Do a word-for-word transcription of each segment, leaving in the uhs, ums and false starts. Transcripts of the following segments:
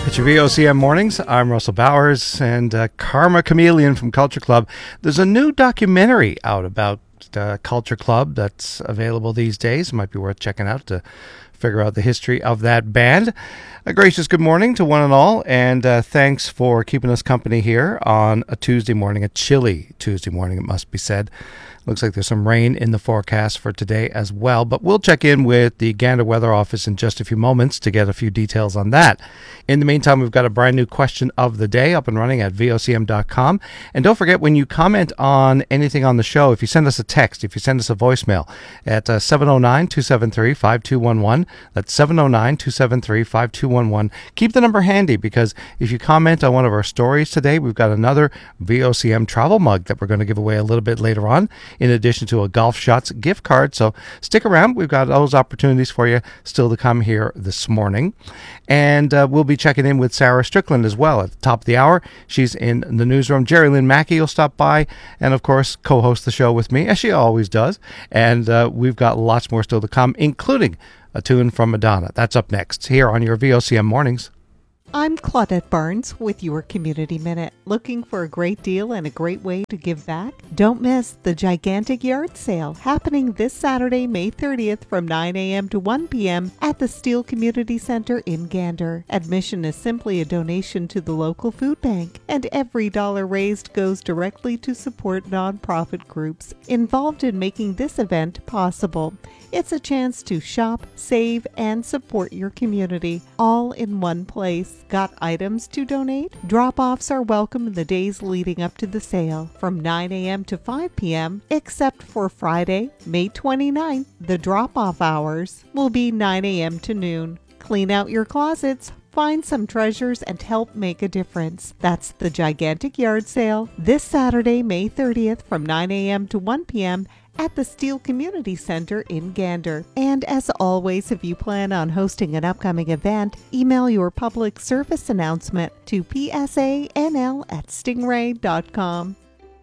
It's your V O C M Mornings. I'm Russell Bowers and uh, Karma Chameleon from Culture Club. There's a new documentary out about uh, Culture Club that's available these days. It might be worth checking out to figure out the history of that band. A gracious good morning to one and all, and uh, thanks for keeping us company here on a Tuesday morning, a chilly Tuesday morning, it must be said. Looks like there's some rain in the forecast for today as well, but we'll check in with the Gander Weather Office in just a few moments to get a few details on that. In the meantime, we've got a brand new question of the day up and running at V O C M dot com. And don't forget, when you comment on anything on the show, if you send us a text, if you send us a voicemail at uh, seven oh nine, two seven three, five two one one, that's seven oh nine, two seven three, five two one one. Keep the number handy, because if you comment on one of our stories today, we've got another V O C M travel mug that we're going to give away a little bit later on, in addition to a Golf Shots gift card. So stick around. We've got those opportunities for you still to come here this morning. And uh, we'll be checking in with Sarah Strickland as well at the top of the hour. She's in the newsroom. Jerry Lynn Mackey will stop by and, of course, co-host the show with me, as she always does. And uh, we've got lots more still to come, including a tune from Madonna. That's up next here on your V O C M Mornings. I'm Claudette Barnes with your Community Minute. Looking for a great deal and a great way to give back? Don't miss the gigantic yard sale happening this Saturday, May thirtieth from nine a.m. to one p.m. at the Steele Community Center in Gander. Admission is simply a donation to the local food bank, and every dollar raised goes directly to support nonprofit groups involved in making this event possible. It's a chance to shop, save, and support your community, all in one place. Got items to donate? Drop-offs are welcome in the days leading up to the sale, from nine a.m. to five p.m., except for Friday, May twenty-ninth. The drop-off hours will be nine a.m. to noon. Clean out your closets, find some treasures, and help make a difference. That's the gigantic yard sale this Saturday, May thirtieth from nine a.m. to one p.m. at the Steele Community Center in Gander. And as always, if you plan on hosting an upcoming event, email your public service announcement to p s a n l at stingray dot com.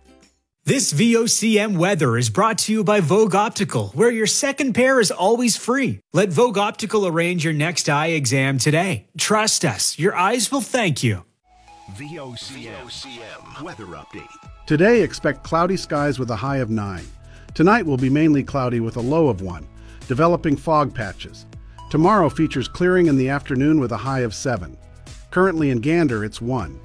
This V O C M weather is brought to you by Vogue Optical, where your second pair is always free. Let Vogue Optical arrange your next eye exam today. Trust us, your eyes will thank you. V O C M weather update. Today, expect cloudy skies with a high of nine. Tonight will be mainly cloudy with a low of one, developing fog patches. Tomorrow features clearing in the afternoon with a high of seven. Currently in Gander, it's one.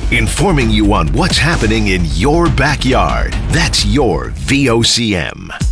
Informing you on what's happening in your backyard. That's your V O C M.